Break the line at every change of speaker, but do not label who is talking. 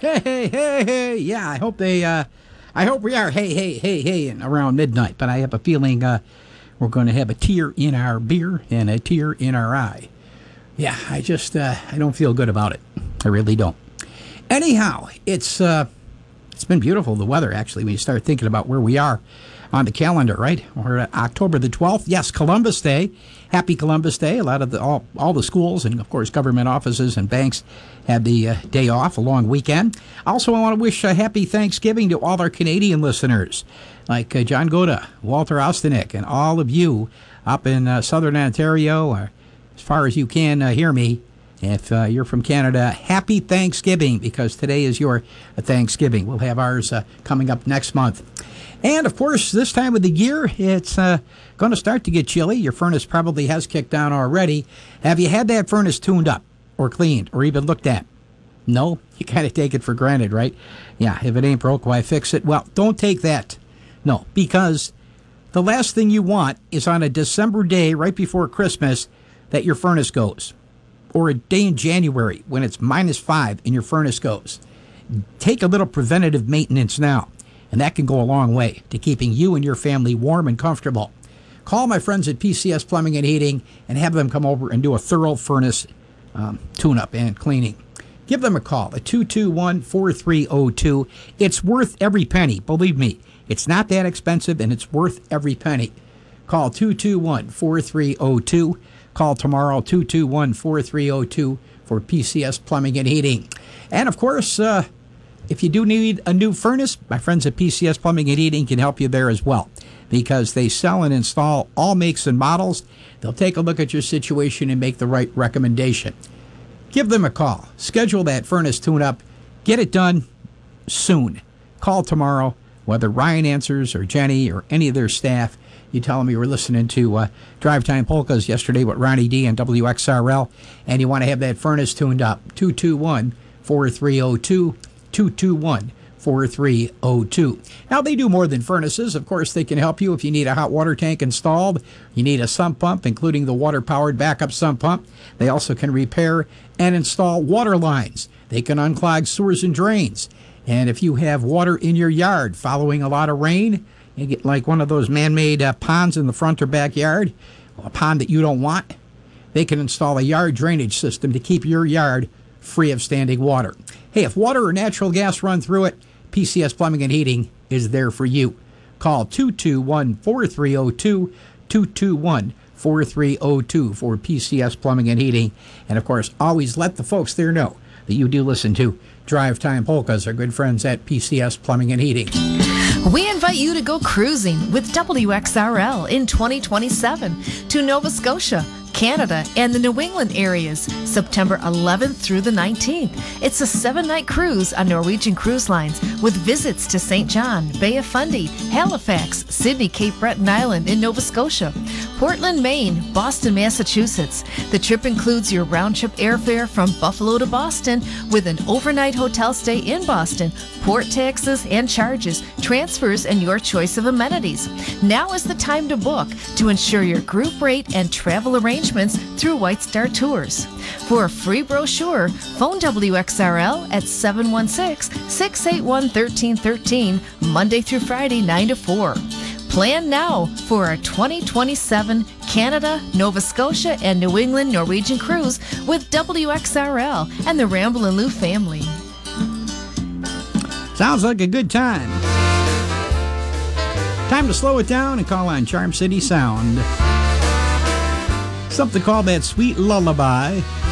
Hey. Yeah, I hope we are. Hey, and around midnight. But I have a feeling we're going to have a tear in our beer and a tear in our eye. Yeah, I don't feel good about it. I really don't. Anyhow, it's been beautiful, the weather, actually, when you start thinking about where we are on the calendar, right? We're at October the 12th. Yes, Columbus Day. Happy Columbus Day. A lot of all the schools and, of course, government offices and banks had the day off, a long weekend. Also, I want to wish a happy Thanksgiving to all our Canadian listeners, like John Goda, Walter Ostanek, and all of you up in southern Ontario, or as far as you can hear me. If you're from Canada, happy Thanksgiving, because today is your Thanksgiving. We'll have ours coming up next month. And, of course, this time of the year, it's going to start to get chilly. Your furnace probably has kicked down already. Have you had that furnace tuned up or cleaned or even looked at? No? You kind of take it for granted, right? Yeah, if it ain't broke, why fix it? Well, don't take that. No, because the last thing you want is on a December day right before Christmas that your furnace goes. Or a day in January when it's -5 and your furnace goes. Take a little preventative maintenance now, and that can go a long way to keeping you and your family warm and comfortable. Call my friends at PCS Plumbing and Heating and have them come over and do a thorough furnace tune-up and cleaning. Give them a call at 221-4302. It's worth every penny, believe me. It's not that expensive, and it's worth every penny. Call 221-4302. Call tomorrow, 221-4302, for PCS Plumbing and Heating. And, of course, if you do need a new furnace, my friends at PCS Plumbing and Heating can help you there as well, because they sell and install all makes and models. They'll take a look at your situation and make the right recommendation. Give them a call. Schedule that furnace tune-up. Get it done soon. Call tomorrow, whether Ryan answers or Jenny or any of their staff. You tell them you were listening to Drive Time Polkas yesterday with Ronnie D and WXRL, and you want to have that furnace tuned up. 221-4302, 221-4302. Now, they do more than furnaces. Of course, they can help you if you need a hot water tank installed. You need a sump pump, including the water-powered backup sump pump. They also can repair and install water lines. They can unclog sewers and drains. And if you have water in your yard following a lot of rain, you get like one of those man-made ponds in the front or backyard, a pond that you don't want, they can install a yard drainage system to keep your yard free of standing water. Hey, if water or natural gas run through it, PCS Plumbing and Heating is there for you. Call 221-4302, 221-4302 for PCS Plumbing and Heating. And, of course, always let the folks there know that you do listen to Drive Time Polkas, our good friends at PCS Plumbing and Heating.
We invite you to go cruising with WXRL in 2027 to Nova Scotia, Canada, and the New England areas, September 11th through the 19th. It's a 7-night cruise on Norwegian Cruise Lines with visits to St. John, Bay of Fundy, Halifax, Sydney, Cape Breton Island in Nova Scotia, Portland, Maine, Boston, Massachusetts. The trip includes your round-trip airfare from Buffalo to Boston with an overnight hotel stay in Boston, port taxes and charges, transfers, and your choice of amenities. Now is the time to book to ensure your group rate and travel arrangements through White Star Tours. For a free brochure, phone WXRL at 716-681-1313, Monday through Friday, 9 to 4. Plan now for our 2027 Canada, Nova Scotia, and New England Norwegian cruise with WXRL and the Ramble and Lou family.
Sounds like a good time. Time to slow it down and call on Charm City Sound. Something called that Sweet Lullaby.